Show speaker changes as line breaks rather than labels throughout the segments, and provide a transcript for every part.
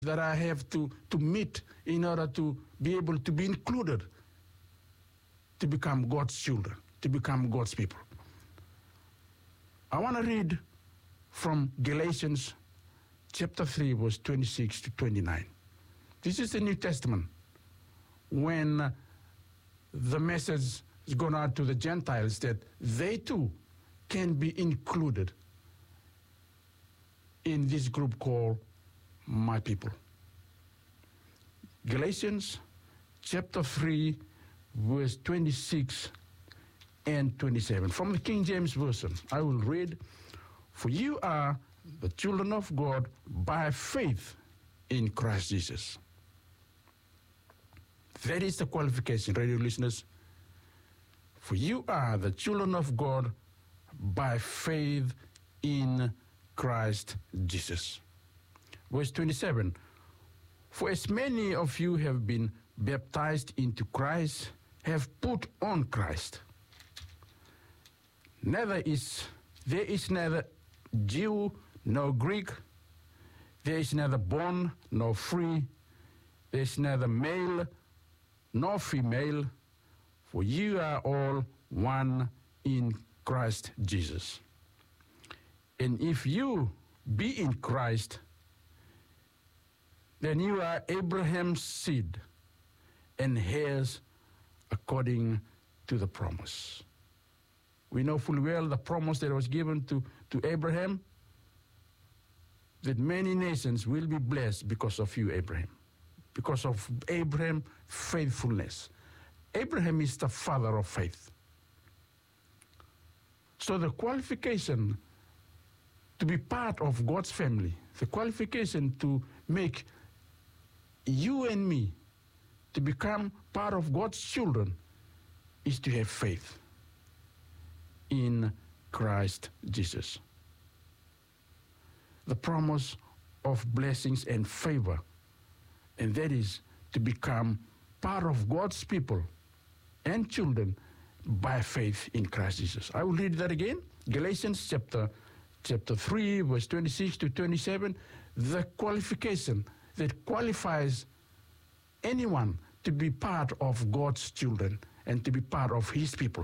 that I have to meet in order to be able to be included, to become God's children, to become God's people. I want to read from Galatians chapter 3, verse 26 to 29. This is the New Testament, when the message is gone out to the Gentiles that they too can be included in this group called my people. Galatians chapter 3, verse 26 and 27. From the King James Version, I will read, "For you are the children of God by faith in Christ Jesus." That is the qualification, radio listeners. For you are the children of God by faith in Christ Jesus. Verse 27, "For as many of you have been baptized into Christ, have put on Christ. There is neither Jew nor Greek, there is neither bond nor free, there is neither male nor female, for you are all one in Christ Jesus. And if you be in Christ, then you are Abraham's seed and heirs according to the promise." We know full well the promise that was given to Abraham, that many nations will be blessed because of you, Abraham, because of Abraham's faithfulness. Abraham is the father of faith. So the qualification to be part of God's family, the qualification to make you and me to become part of God's children, is to have faith in Christ Jesus. The promise of blessings and favor, and that is to become part of God's people and children by faith in Christ Jesus. I will read that again. Galatians chapter 3, verse 26 to 27, the qualification that qualifies anyone to be part of God's children and to be part of his people.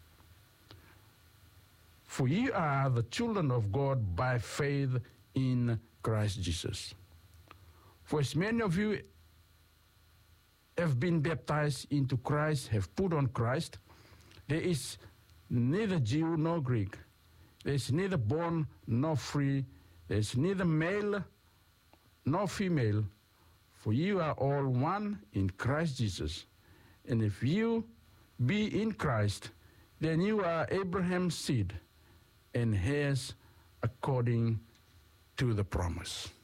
For ye are the children of God by faith in Christ Jesus. For as many of you have been baptized into Christ, have put on Christ, there is neither Jew nor Greek, there is neither bond nor free, there is neither male nor female, for you are all one in Christ Jesus. And if you be in Christ, then you are Abraham's seed and heirs according to the promise.